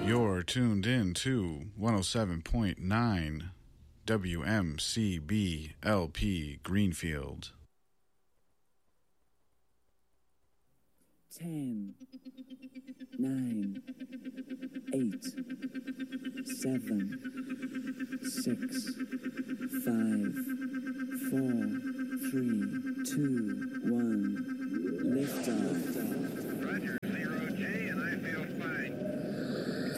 You're tuned in to 107.9 WMCB LP Greenfield. 10, 9, 8, 7, 6, 5, 4, 3, 2, 1.